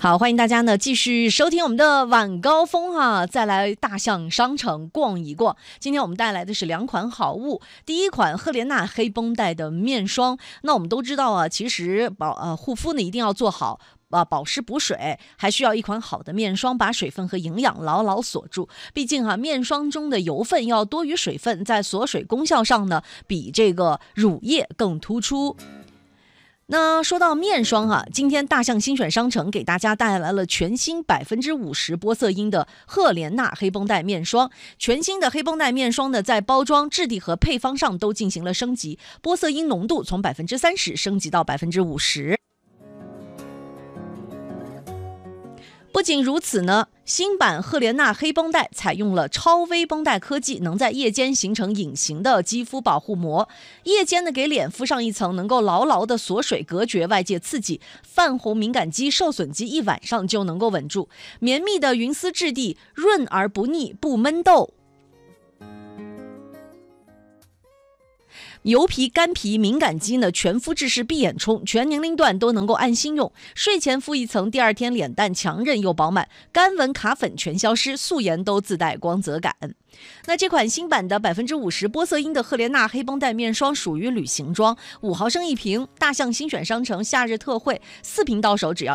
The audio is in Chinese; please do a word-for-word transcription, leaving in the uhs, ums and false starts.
好，欢迎大家呢继续收听我们的晚高峰哈，再来大象商城逛一逛。今天我们带来的是两款好物，第一款赫莲娜黑绷带的面霜。那我们都知道啊，其实保呃护肤呢一定要做好。啊，保湿补水还需要一款好的面霜，把水分和营养牢牢锁住。毕竟哈、啊，面霜中的油分要多于水分，在锁水功效上呢，比这个乳液更突出。那说到面霜哈、啊，今天大象精选商城给大家带来了全新百分之五十玻色因的赫莲娜黑绷带面霜。全新的黑绷带面霜呢，在包装、质地和配方上都进行了升级，玻色因浓度从百分之三十升级到百分之五十。不仅如此呢，新版赫莲娜黑绷带采用了超微绷带科技，能在夜间形成隐形的肌肤保护膜。夜间呢，给脸敷上一层能够牢牢的锁水，隔绝外界刺激，泛红敏感肌、受损肌一晚上就能够稳住。绵密的云丝质地，润而不腻，不闷痘。油皮、干皮、敏感肌呢，全肤质式闭眼冲，全年龄段都能够安心用。睡前敷一层，第二天脸蛋强韧又饱满，干纹卡粉全消失，素颜都自带光泽感。那这款新版的百分之五十玻色因的赫莲娜黑绷带面霜属于旅行装，五毫升一瓶，大象新选商城夏日特惠，四瓶到手只要